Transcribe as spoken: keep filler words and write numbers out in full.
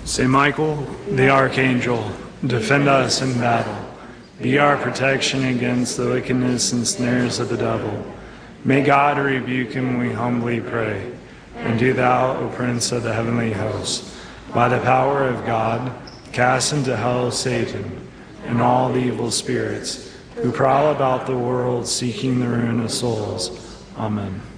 Saint Michael, the Archangel, defend us in battle. Be our protection against the wickedness and snares of the devil. May God rebuke him, we humbly pray. And do thou, O Prince of the heavenly host, by the power of God, cast into hell Satan and all the evil spirits who prowl about the world seeking the ruin of souls. Amen.